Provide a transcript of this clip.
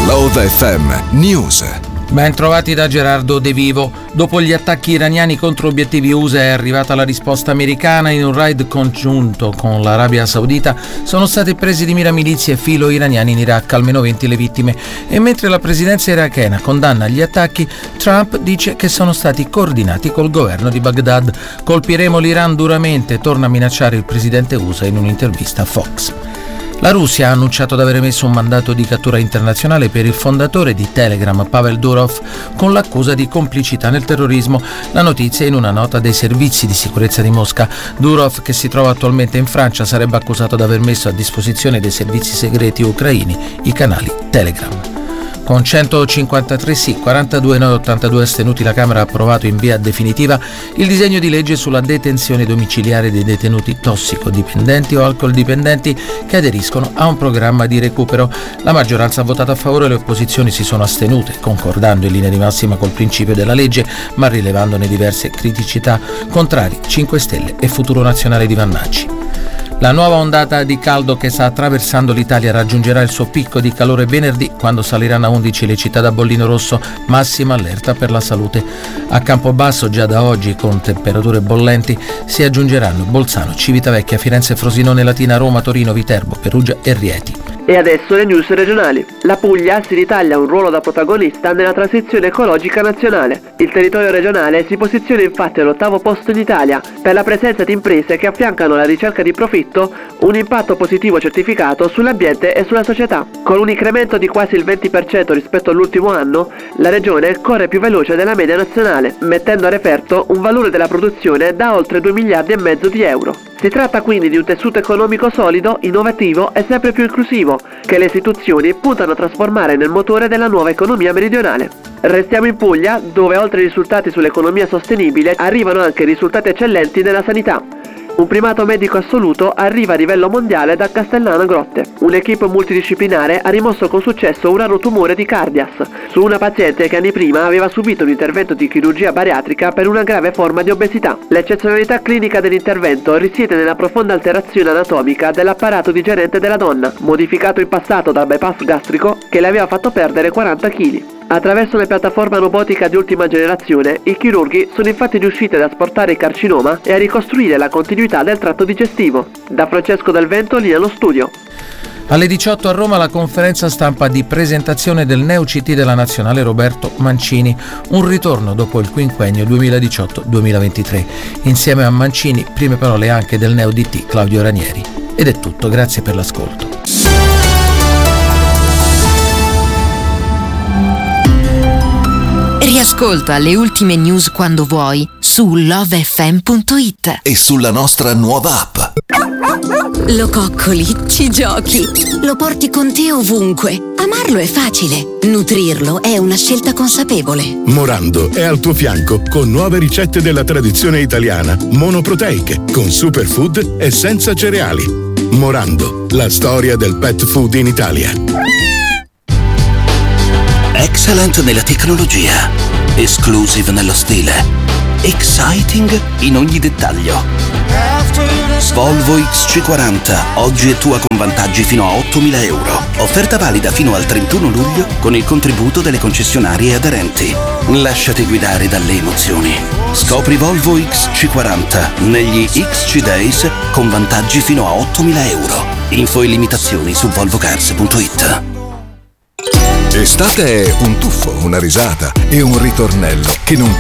Love FM News. Ben trovati da Gerardo De Vivo. Dopo gli attacchi iraniani contro obiettivi USA è arrivata la risposta americana. In un raid congiunto con l'Arabia Saudita sono stati presi di mira milizie filo iraniani in Iraq, almeno 20 le vittime. E mentre la presidenza irachena condanna gli attacchi, Trump dice che sono stati coordinati col governo di Baghdad. Colpiremo l'Iran duramente, torna a minacciare il presidente USA in un'intervista a Fox. La Russia ha annunciato di aver emesso un mandato di cattura internazionale per il fondatore di Telegram, Pavel Durov, con l'accusa di complicità nel terrorismo. La notizia in una nota dei servizi di sicurezza di Mosca. Durov, che si trova attualmente in Francia, sarebbe accusato di aver messo a disposizione dei servizi segreti ucraini i canali Telegram. Con 153 sì, 42 no e 82 astenuti, la Camera ha approvato in via definitiva il disegno di legge sulla detenzione domiciliare dei detenuti tossicodipendenti o alcoldipendenti che aderiscono a un programma di recupero. La maggioranza ha votato a favore, le opposizioni si sono astenute, concordando in linea di massima col principio della legge, ma rilevandone diverse criticità. Contrari 5 Stelle e Futuro Nazionale di Vannacci. La nuova ondata di caldo che sta attraversando l'Italia raggiungerà il suo picco di calore venerdì, quando saliranno a 11 le città da bollino rosso, massima allerta per la salute. A Campobasso già da oggi, con temperature bollenti, si aggiungeranno Bolzano, Civitavecchia, Firenze, Frosinone, Latina, Roma, Torino, Viterbo, Perugia e Rieti. E adesso le news regionali. La Puglia si ritaglia un ruolo da protagonista nella transizione ecologica nazionale. Il territorio regionale si posiziona infatti all'8° posto in Italia per la presenza di imprese che affiancano alla ricerca di profitto un impatto positivo certificato sull'ambiente e sulla società. Con un incremento di quasi il 20% rispetto all'ultimo anno, la regione corre più veloce della media nazionale, mettendo a referto un valore della produzione da oltre 2,5 miliardi di euro. Si tratta quindi di un tessuto economico solido, innovativo e sempre più inclusivo, che le istituzioni puntano a trasformare nel motore della nuova economia meridionale. Restiamo in Puglia, dove oltre ai risultati sull'economia sostenibile arrivano anche risultati eccellenti nella sanità. Un primato medico assoluto arriva a livello mondiale da Castellana Grotte. Un'equipe multidisciplinare ha rimosso con successo un raro tumore di cardias su una paziente che anni prima aveva subito un intervento di chirurgia bariatrica per una grave forma di obesità. L'eccezionalità clinica dell'intervento risiede nella profonda alterazione anatomica dell'apparato digerente della donna, modificato in passato dal bypass gastrico che le aveva fatto perdere 40 kg. Attraverso una piattaforma robotica di ultima generazione, i chirurghi sono infatti riusciti ad asportare il carcinoma e a ricostruire la continuità del tratto digestivo. Da Francesco Del Vento, lì allo studio. Alle 18 a Roma la conferenza stampa di presentazione del NeoCT della Nazionale Roberto Mancini, un ritorno dopo il quinquennio 2018-2023. Insieme a Mancini, prime parole anche del NeoDT Claudio Ranieri. Ed è tutto, grazie per l'ascolto. Riascolta le ultime news quando vuoi su lovefm.it E sulla nostra nuova app. Lo coccoli, ci giochi, lo porti con te ovunque. Amarlo è facile, nutrirlo è una scelta consapevole. Morando è al tuo fianco con nuove ricette della tradizione italiana, monoproteiche, con superfood e senza cereali. Morando, la storia del pet food in Italia. Excellent nella tecnologia, exclusive nello stile, exciting in ogni dettaglio. Volvo XC40, oggi è tua con vantaggi fino a 8.000 euro. Offerta valida fino al 31 luglio con il contributo delle concessionarie aderenti. Lasciati guidare dalle emozioni. Scopri Volvo XC40 negli XC Days con vantaggi fino a 8.000 euro. Info e limitazioni su volvocars.it. Estate è un tuffo, una risata e un ritornello che non